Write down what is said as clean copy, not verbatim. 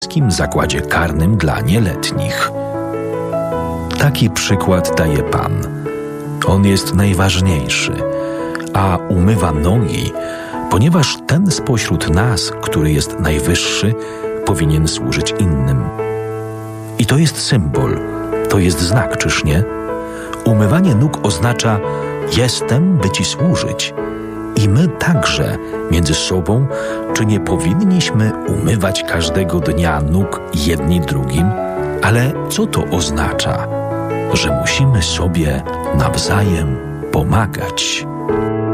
zakładzie karnym dla nieletnich. Taki przykład daje Pan. On jest najważniejszy, a umywa nogi, ponieważ ten spośród nas, który jest najwyższy, powinien służyć innym. I to jest symbol, to jest znak, czyż nie? Umywanie nóg oznacza: jestem, by Ci służyć. I my także między sobą, czy nie powinniśmy umywać każdego dnia nóg jedni drugim? Ale co to oznacza? Że musimy sobie nawzajem pomagać.